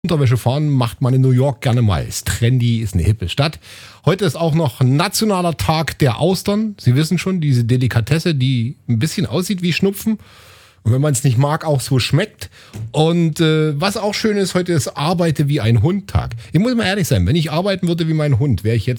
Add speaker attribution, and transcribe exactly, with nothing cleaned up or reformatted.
Speaker 1: Unterwäsche fahren macht man in New York gerne mal. Ist trendy, ist eine hippe Stadt. Heute ist auch noch nationaler Tag der Austern. Sie wissen schon, diese Delikatesse, die ein bisschen aussieht wie Schnupfen. Und wenn man es nicht mag, auch so schmeckt. Und äh, was auch schön ist, heute ist Arbeite wie ein Hund-Tag. Ich muss mal ehrlich sein, wenn ich arbeiten würde wie mein Hund, wäre ich jetzt